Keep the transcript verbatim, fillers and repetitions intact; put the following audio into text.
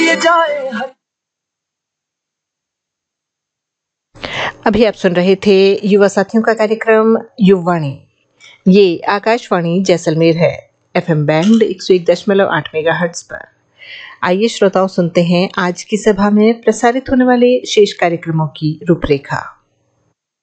दिए जाए हर। अभी आप सुन रहे थे युवा साथियों का कार्यक्रम युववाणी। ये आकाशवाणी जैसलमेर है, एफएम बैंड एक सौ एक दशमलव आठ मेगाहर्ट्ज पर। आइए श्रोताओं, सुनते हैं आज की सभा में प्रसारित होने वाले शेष कार्यक्रमों की रूपरेखा।